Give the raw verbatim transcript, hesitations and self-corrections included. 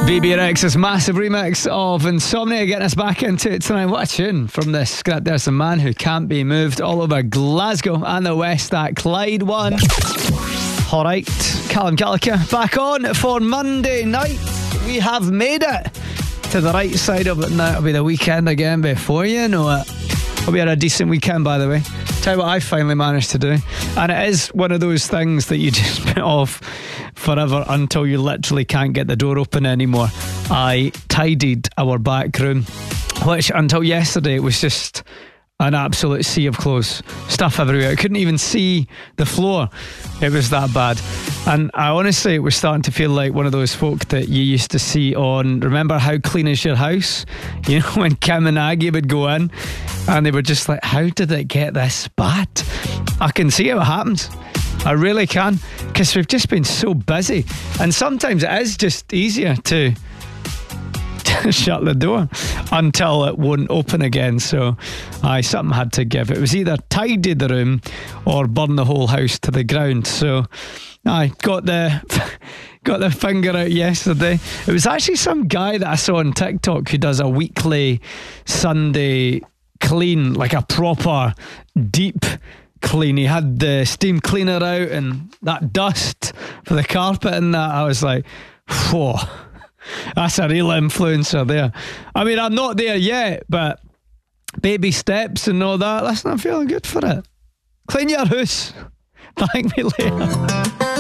B B Rex's massive remix of Insomnia getting us back into it tonight. What a tune from this script. There's a man who can't be moved all over Glasgow and the West at Clyde one. Alright, Callum Gallagher back on for Monday night. We have made it to the right side of it now. It'll be the weekend again before you know it. Hope you had a decent weekend, by the way. Tell you what I finally managed to do, and it is one of those things that you just put off forever until you literally can't get the door open anymore. I tidied our back room, which until yesterday was just an absolute sea of clothes, stuff everywhere. I couldn't even see the floor. It was that bad. And I honestly was starting to feel like one of those folk that you used to see on, remember How Clean Is Your House? You know, when Kim and Aggie would go in and they were just like, how did it get this bad? I can see how it happens. I really can, because we've just been so busy. And sometimes it is just easier to shut the door until it won't open again. So I something had to give. It was either tidy the room or burn the whole house to the ground. So I got the got the finger out yesterday. It was actually some guy that I saw on TikTok who does a weekly Sunday clean, like a proper deep clean. He had the steam cleaner out and that dust for the carpet and that. I was like, whoa, that's a real influencer there. I mean, I'm not there yet, but baby steps and all that. Listen, I'm feeling good for it. Clean your house. Thank me later.